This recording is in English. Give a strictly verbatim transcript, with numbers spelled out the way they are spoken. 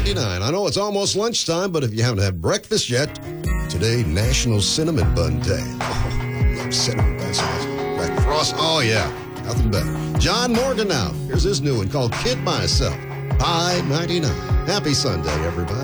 ninety-nine. I know it's almost lunchtime, but if you haven't had breakfast yet, today, National Cinnamon Bun Day. Oh, I love cinnamon buns. That frost, oh yeah, nothing better. John Morgan now. Here's his new one called Kid Myself. Pie ninety-nine. Happy Sunday, everybody.